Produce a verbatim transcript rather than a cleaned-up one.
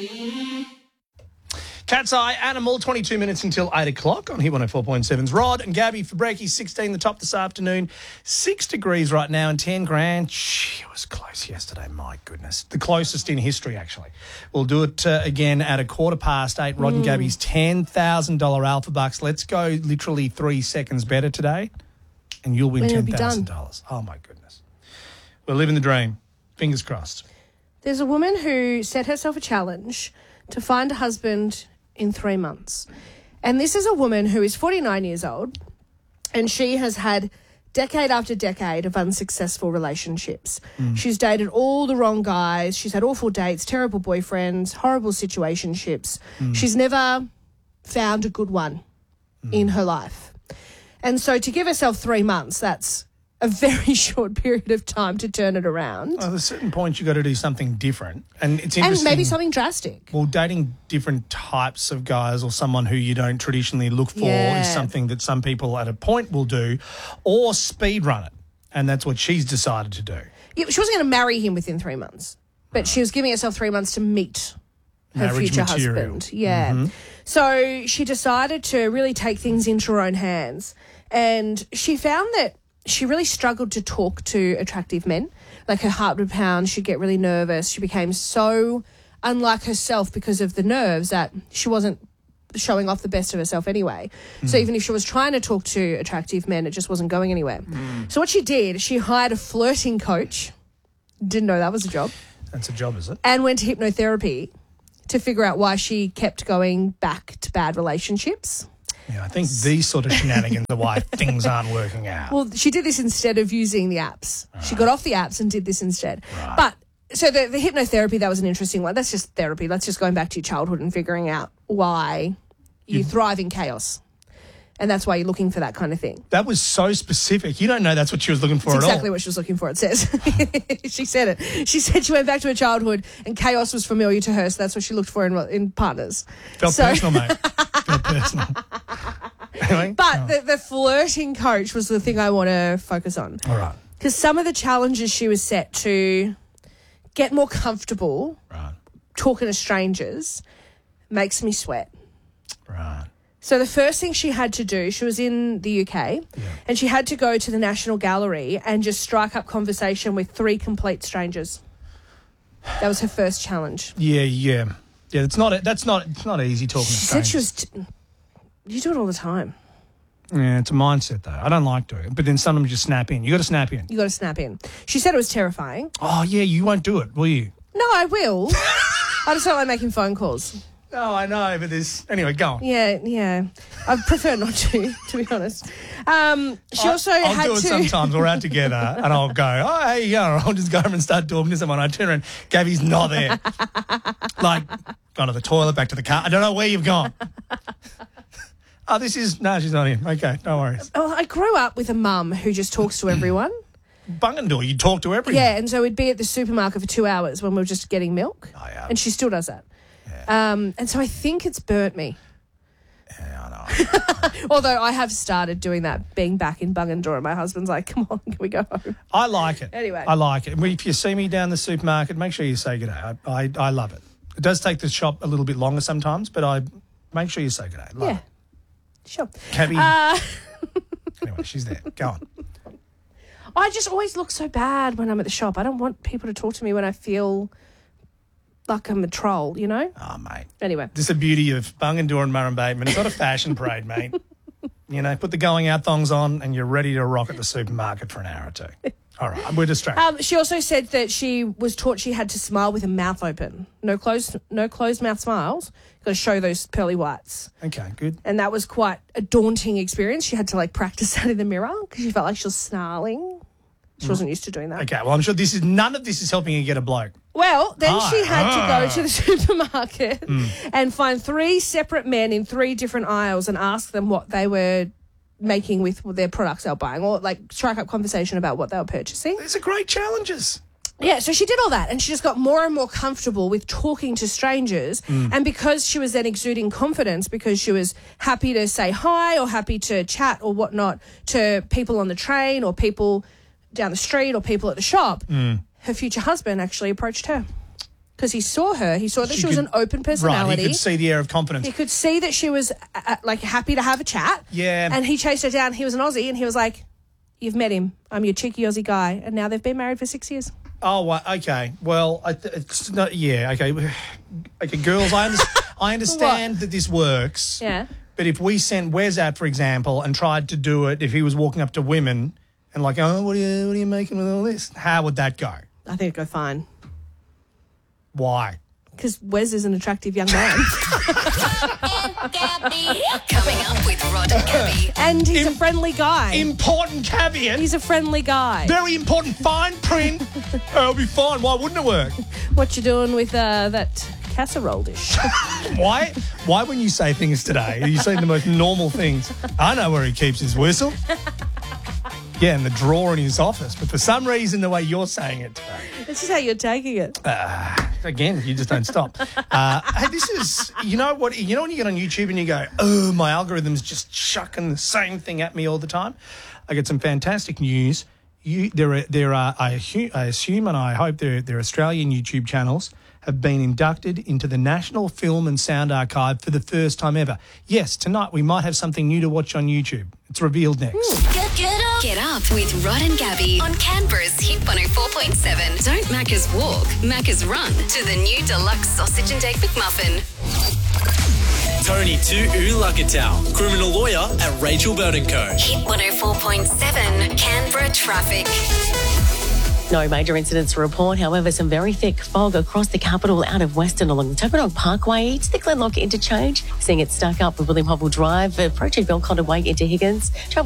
Cat's Eye Animal, twenty-two minutes until eight o'clock on Hit one oh four point seven's Rod and Gabby for Breaky, sixteen the top this afternoon, six degrees right now and ten grand. Gee, it was close yesterday, my goodness. The closest in history, actually. We'll do it uh, again at a quarter past eight. Rod mm. and Gabby's ten thousand dollars Alpha Bucks. Let's go literally three seconds better today and you'll win ten thousand dollars. Oh, my goodness. We're living the dream. Fingers crossed. There's a woman who set herself a challenge to find a husband in three months. And this is a woman who is forty-nine years old and she has had decade after decade of unsuccessful relationships. Mm. She's dated all the wrong guys. She's had awful dates, terrible boyfriends, horrible situationships. Mm. She's never found a good one mm. in her life. And so to give herself three months, that's a very short period of time to turn it around. Well, at a certain point, you've got to do something different. And it's interesting. And maybe something drastic. Well, dating different types of guys or someone who you don't traditionally look for yeah. is something that some people at a point will do, or speed run it. And that's what she's decided to do. Yeah, she wasn't going to marry him within three months, but she was giving herself three months to meet her Marriage future material. husband. Yeah. Mm-hmm. So she decided to really take things into her own hands. And she found that she really struggled to talk to attractive men. Like her heart would pound, she'd get really nervous. She became so unlike herself because of the nerves that she wasn't showing off the best of herself anyway. Mm. So even if she was trying to talk to attractive men, it just wasn't going anywhere. Mm. So what she did, she hired a flirting coach. Didn't know that was a job. That's a job, is it? And went to hypnotherapy to figure out why she kept going back to bad relationships. Yeah, I think these sort of shenanigans are why things aren't working out. Well, she did this instead of using the apps. Right. She got off the apps and did this instead. Right. But so the, the hypnotherapy, that was an interesting one. That's just therapy. That's just going back to your childhood and figuring out why you, you thrive in chaos. And that's why you're looking for that kind of thing. That was so specific. You don't know that's what she was looking for it's at exactly all. what she was looking for, it says. She said it. She said she went back to her childhood and chaos was familiar to her, so that's what she looked for in, in partners. Felt so, personal, mate. Felt personal. Anyway, but oh. the, the flirting coach was the thing I want to focus on. All right. Because some of the challenges she was set to get more comfortable right. talking to strangers makes me sweat. Right. So the first thing she had to do, she was in the U K, yeah. and she had to go to the National Gallery and just strike up conversation with three complete strangers. That was her first challenge. Yeah, yeah. Yeah, it's not, that's not, it's not easy talking she to strangers. She said she was... T- you do it all the time. Yeah, it's a mindset, though. I don't like doing it. But then sometimes you just snap in. You got to snap in. You got to snap in. She said it was terrifying. Oh, yeah, you won't do it, will you? No, I will. I just don't like making phone calls. Oh, I know, but there's... Anyway, go on. Yeah, yeah. I prefer not to, to be honest. Um, she I, also I'll had do it to... sometimes. We're out together and I'll go, oh, hey, yeah, I'll just go over and start talking to someone. I turn around, Gabby's not there. Like, gone to the toilet, back to the car. I don't know where you've gone. Oh, this is... No, she's not in. Okay, no worries. Well, I grew up with a mum who just talks to everyone. Bungendore, you talk to everyone. Yeah, and so we'd be at the supermarket for two hours when we were just getting milk. Oh, yeah. And she still does that. Yeah. Um, and so I think it's burnt me. Yeah, I know. Although I have started doing that, being back in Bungendore, and my husband's like, come on, can we go home? I like it. Anyway. I like it. If you see me down the supermarket, make sure you say good day. I, I, I love it. It does take the shop a little bit longer sometimes, but I make sure you say good day. Love yeah. it. Sure. Cabby. Uh, anyway, she's there. Go on. I just always look so bad when I'm at the shop. I don't want people to talk to me when I feel like I'm a troll, you know? Oh, mate. Anyway. This is the beauty of Bungendore and Murrum Bateman. It's not a fashion parade, mate. You know, put the going out thongs on and you're ready to rock at the supermarket for an hour or two. All right, we're distracted. Um, she also said that she was taught she had to smile with her mouth open. No closed, no closed mouth smiles. You've got to show those pearly whites. Okay, good. And that was quite a daunting experience. She had to, like, practice that in the mirror because she felt like she was snarling. She wasn't used to doing that. Okay, well, I'm sure this is none of this is helping you get a bloke. Well, then Ah, she had ah. to go to the supermarket mm. and find three separate men in three different aisles and ask them what they were making with their products they were buying, or like strike up conversation about what they were purchasing. These are great challenges. Yeah, so she did all that and she just got more and more comfortable with talking to strangers. Mm. And because she was then exuding confidence, because she was happy to say hi or happy to chat or whatnot to people on the train or people down the street or people at the shop, mm. her future husband actually approached her. because he saw her. He saw that she, She was could- an open personality. Right, he could see the air of confidence. He could see that she was uh, like happy to have a chat. Yeah. And he chased her down. He was an Aussie, and he was like, "You've met him. I'm your cheeky Aussie guy." And now they've been married for six years. Oh, well, okay. Well, I th- it's not, yeah, okay. Okay, girls, I, under- I understand that this works. Yeah. But if we sent Wes out, for example, and tried to do it, if he was walking up to women and like, oh, what are you, what are you making with all this? How would that go? I think it'd go fine. Why? Because Wes is an attractive young man. Coming up with Rod and Gabby. And he's Im- a friendly guy. Important caveat. He's a friendly guy. Very important fine print. Oh, it'll be fine. Why wouldn't it work? What you doing with uh, that casserole dish? Why? Why when you say things today, are you saying the most normal things? I know where he keeps his whistle. Yeah, in the drawer in his office. But for some reason, the way you're saying it today, This is how you're taking it. again, you just don't stop. Uh, hey, this is, you know what, you know when you get on YouTube and you go, oh, my algorithm's just chucking the same thing at me all the time? I get some fantastic news. You, there are, there are I, assume, I assume and I hope they're, they're Australian YouTube channels have been inducted into the National Film and Sound Archive for the first time ever. Yes, tonight we might have something new to watch on YouTube. It's revealed next. Get, get up. Get up with Rod and Gabby on Canberra's Hit one oh four point seven. Don't Macca's walk, Macca's run to the new deluxe sausage and egg McMuffin. Tony to Ulakatau, criminal lawyer at Rachel Bird and Co. Hit one oh four point seven, Canberra traffic. No major incidents to report. However, some very thick fog across the capital out of Western along the Tokoroong Parkway to the Glenlock interchange. Seeing it stuck up with William Hobble Drive, approaching Belconnen Way into Higgins.